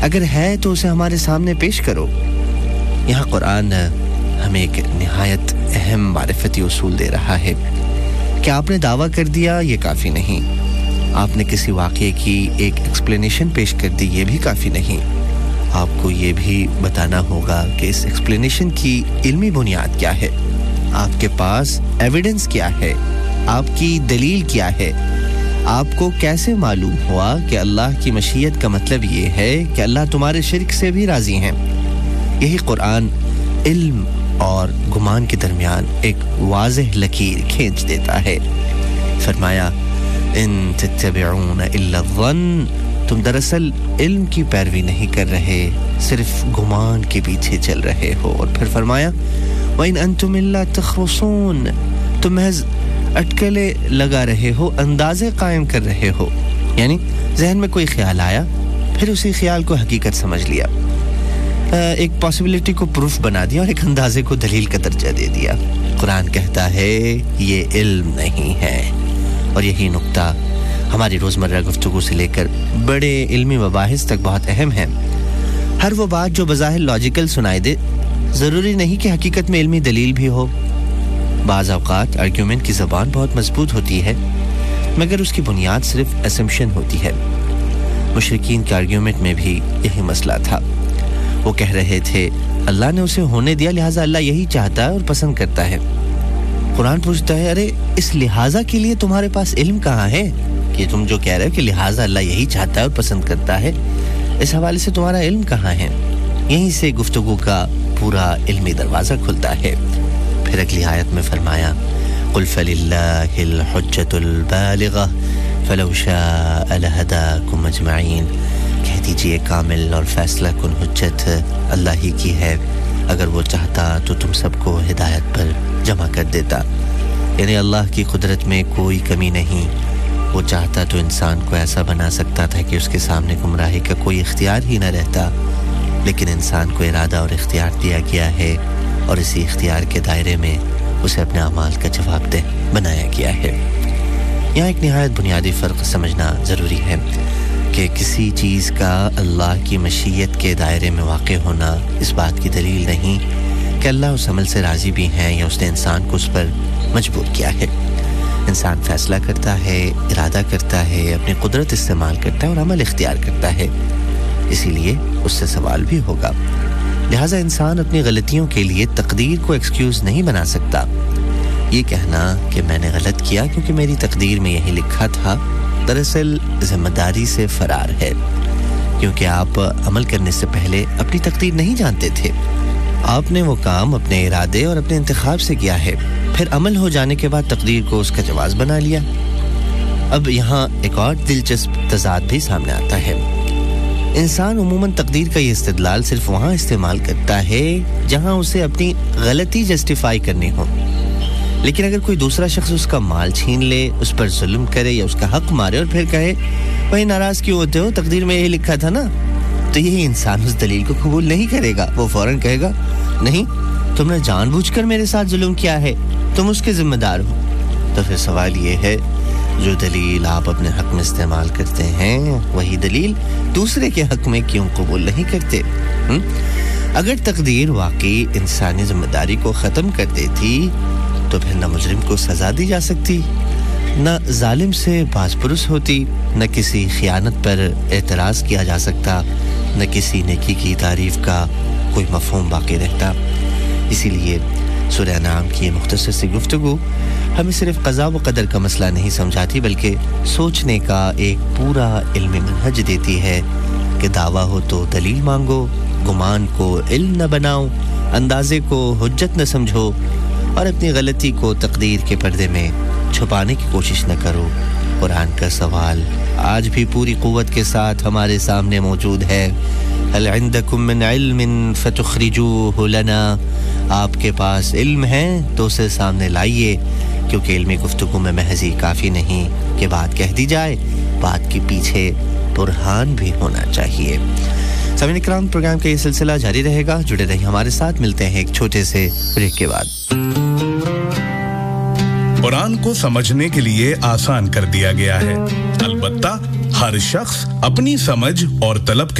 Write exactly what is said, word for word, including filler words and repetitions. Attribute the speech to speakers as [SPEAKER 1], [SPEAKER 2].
[SPEAKER 1] اگر ہے تو اسے ہمارے سامنے پیش کرو. یہاں قرآن ہمیں ایک نہایت اہم معرفتی اصول دے رہا ہے کہ آپ نے دعویٰ کر دیا یہ کافی نہیں, آپ نے کسی واقعے کی ایک ایکسپلینیشن پیش کر دی یہ بھی کافی نہیں, آپ کو یہ بھی بتانا ہوگا کہ اس ایکسپلینیشن کی علمی بنیاد کیا ہے, آپ کے پاس ایویڈنس کیا ہے, آپ کی دلیل کیا ہے, آپ کو کیسے معلوم ہوا کہ اللہ کی مشیت کا مطلب یہ ہے کہ اللہ تمہارے شرک سے بھی راضی ہیں. یہی قرآن علم اور گمان کے درمیان ایک واضح لکیر کھینچ دیتا ہے. فرمایا ان تتبعون الا الظن, تم دراصل علم کی پیروی نہیں کر رہے, صرف گمان کے پیچھے چل رہے ہو. اور پھر فرمایا وَإِنْ أَنْتُمْ إِلَّا تَخْرُصُونَ, تم محض اٹکلے لگا رہے ہو, اندازے قائم کر رہے ہو, یعنی ذہن میں کوئی خیال آیا پھر اسی خیال کو حقیقت سمجھ لیا, ایک پاسبلٹی کو پروف بنا دیا اور ایک اندازے کو دلیل کا درجہ دے دیا. قرآن کہتا ہے یہ علم نہیں ہے. اور یہی نقطہ ہماری روزمرہ گفتگو سے لے کر بڑے علمی مباحث تک بہت اہم ہے. ہر وہ بات جو بظاہر لاجیکل سنائی دے ضروری نہیں کہ حقیقت میں علمی دلیل بھی ہو. بعض اوقات آرگیومنٹ کی زبان بہت مضبوط ہوتی ہے مگر اس کی بنیاد صرف اسمپشن ہوتی ہے. مشرکین کے آرگیومنٹ میں بھی یہی مسئلہ تھا. وہ کہہ رہے تھے اللہ نے اسے ہونے دیا لہٰذا اللہ یہی چاہتا ہے اور پسند کرتا ہے. قرآن پوچھتا ہے ارے اس لہٰذا کے لیے تمہارے پاس علم کہاں ہے کہ تم جو کہہ رہے ہو کہ لہٰذا اللہ یہی چاہتا ہے اور پسند کرتا ہے, اس حوالے سے تمہارا علم کہاں ہے؟ یہیں سے گفتگو کا پورا علمی دروازہ کھلتا ہے. پھر اگلی آیت میں فرمایا قل فللہ الحجۃ البالغہ فلو شاء لہداکم اجمعین, کہہ دیجئے کامل اور فیصلہ کن حجت اللہ ہی کی ہے, اگر وہ چاہتا تو تم سب کو ہدایت پر جمع کر دیتا. یعنی اللہ کی قدرت میں کوئی کمی نہیں, وہ چاہتا تو انسان کو ایسا بنا سکتا تھا کہ اس کے سامنے گمراہی کا کوئی اختیار ہی نہ رہتا, لیکن انسان کو ارادہ اور اختیار دیا گیا ہے اور اسی اختیار کے دائرے میں اسے اپنے اعمال کا جواب دہ بنایا گیا ہے. یہاں ایک نہایت بنیادی فرق سمجھنا ضروری ہے کہ کسی چیز کا اللہ کی مشیت کے دائرے میں واقع ہونا اس بات کی دلیل نہیں کہ اللہ اس عمل سے راضی بھی ہیں یا اس نے انسان کو اس پر مجبور کیا ہے. انسان فیصلہ کرتا ہے, ارادہ کرتا ہے, اپنی قدرت استعمال کرتا ہے اور عمل اختیار کرتا ہے, اسی لیے اس سے سوال بھی ہوگا. لہٰذا انسان اپنی غلطیوں کے لیے تقدیر کو ایکسکیوز نہیں بنا سکتا. یہ کہنا کہ میں نے غلط کیا کیونکہ میری تقدیر میں یہی لکھا تھا, دراصل ذمہ داری سے فرار ہے, کیونکہ آپ عمل کرنے سے پہلے اپنی تقدیر نہیں جانتے تھے. آپ نے وہ کام اپنے ارادے اور اپنے انتخاب سے کیا ہے, پھر عمل ہو جانے کے بعد تقدیر کو اس کا جواز بنا لیا. اب یہاں ایک اور دلچسپ تضاد بھی سامنے آتا ہے. انسان عموماً تقدیر کا یہ استدلال صرف وہاں استعمال کرتا ہے جہاں اسے اپنی غلطی جسٹیفائی کرنی ہو, لیکن اگر کوئی دوسرا شخص اس کا مال چھین لے, اس پر ظلم کرے یا اس کا حق مارے اور پھر کہے وہی ناراض کیوں ہوتے ہو, تقدیر میں یہی لکھا تھا نا, تو یہی انسان اس دلیل کو قبول نہیں کرے گا. وہ فوراً کہے گا نہیں, تم نے جان بوجھ کر میرے ساتھ ظلم کیا ہے, تم اس کے ذمہ دار ہو. تو پھر سوال یہ ہے جو دلیل آپ اپنے حق میں استعمال کرتے ہیں وہی دلیل دوسرے کے حق میں کیوں قبول نہیں کرتے؟ ہم؟ اگر تقدیر واقعی انسانی ذمہ داری کو ختم کر دیتی تو پھر نہ مجرم کو سزا دی جا سکتی, نہ ظالم سے باز پرس ہوتی, نہ کسی خیانت پر اعتراض کیا جا سکتا, نہ کسی نیکی کی تعریف کا کوئی مفہوم باقی رہتا. اسی لیے سورہ انعام کی یہ مختصر سی گفتگو ہمیں صرف قضاء و قدر کا مسئلہ نہیں سمجھاتی بلکہ سوچنے کا ایک پورا علمی منہج دیتی ہے کہ دعویٰ ہو تو دلیل مانگو, گمان کو علم نہ بناؤ, اندازے کو حجت نہ سمجھو اور اپنی غلطی کو تقدیر کے پردے میں چھپانے کی کوشش نہ کرو. قرآن کا سوال آج بھی پوری قوت کے ساتھ ہمارے سامنے موجود ہے. هل عندكم من علم فتخرجوه لنا, آپ کے پاس علم ہے تو اسے سامنے لائیے, کیونکہ علمی گفتگو میں محض ہی کافی نہیں کہ بات کہہ دی جائے, بات کے پیچھے برہان بھی ہونا چاہیے. سامعین کرام, پروگرام کا یہ سلسلہ جاری رہے گا, جڑے رہیے ہمارے ساتھ. ملتے ہیں ایک چھوٹے سے بریک کے بعد.
[SPEAKER 2] قرآن کو سمجھنے کے لیے آسان کر دیا گیا ہے, البتہ ہر شخص اپنی سمجھ اور طلب کے